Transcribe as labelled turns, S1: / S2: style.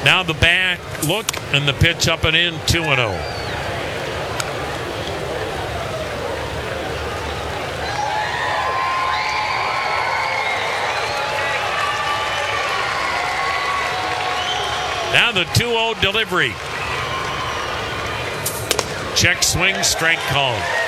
S1: Now the back look and the pitch up and in, 2-0. Now the 2-0 delivery. Check swing, strike called.